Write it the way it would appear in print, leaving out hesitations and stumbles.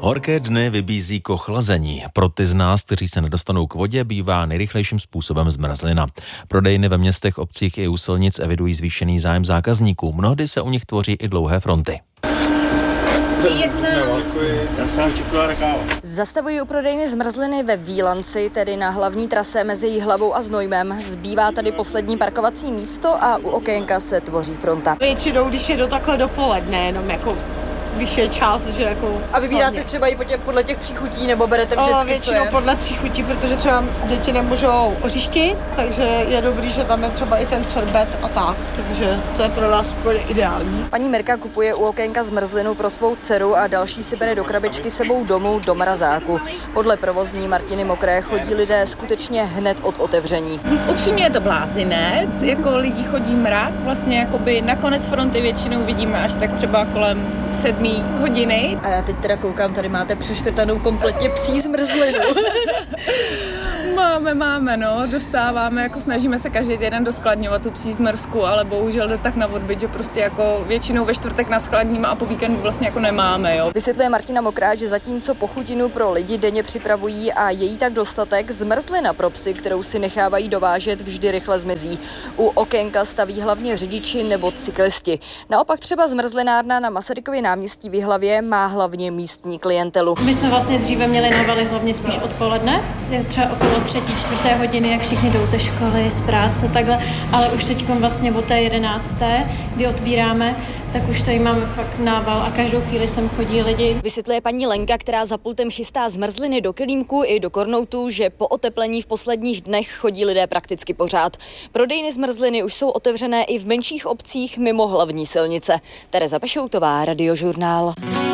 Horké dny vybízí k ochlazení. Pro ty z nás, kteří se nedostanou k vodě, bývá nejrychlejším způsobem zmrzlina. Prodejny ve městech, obcích i u silnic evidují zvýšený zájem zákazníků. Mnohdy se u nich tvoří i dlouhé fronty. Zastavují u prodejny zmrzliny ve Vílanci, tedy na hlavní trase mezi Jihlavou a Znojmem. Zbývá tady poslední parkovací místo a u okénka se tvoří fronta. Většinou, když je takhle dopoledne, jenom jako když je čas, že jako... A vybíráte třeba i podle těch příchutí, nebo berete vždycky, většinou podle příchutí, protože třeba děti nemůžou oříšky, takže je dobrý, že tam je třeba i ten sorbet a tak, takže to je pro nás úplně ideální. Paní Mirka kupuje u okénka zmrzlinu pro svou dceru a další si bere do krabičky sebou domů do mrazáku. Podle provozní Martiny Mokré chodí lidé skutečně hned od otevření. Upřímně je to blázinec, jako lidí chodí mrak, vlastně jakoby na konec fronty většinou vidíme až tak třeba kolem 7 hodiny. A já teď teda koukám, tady máte přeškrtanou kompletně psí zmrzlinu. Máme, dostáváme, jako snažíme se každý den doskladňovat tu psí zmrzku, ale bohužel jde tak na odbyt, že prostě jako většinou ve čtvrtek naskladníme a po víkendu vlastně jako nemáme, jo. Vysvětluje Martina Mokrá, že zatímco pochutinu pro lidi denně připravují a je jí tak dostatek, zmrzlina pro psy, kterou si nechávají dovážet, vždy rychle zmizí. U okénka staví hlavně řidiči nebo cyklisti. Naopak třeba zmrzlinárna na Masarykově náměstí v Jihlavě má hlavně místní klientelu. My jsme vlastně dříve měli novely hlavně spíš odpoledne, třeba okolo 3., 4. hodiny, jak všichni jdou ze školy, z práce, takhle, ale už teď vlastně od té 11., kdy otvíráme, tak už tady máme fakt nával a každou chvíli sem chodí lidi. Vysvětluje paní Lenka, která za pultem chystá zmrzliny do kelímku i do kornoutů, že po oteplení v posledních dnech chodí lidé prakticky pořád. Prodejny zmrzliny už jsou otevřené i v menších obcích mimo hlavní silnice. Tereza Pešoutová, Radiožurnál.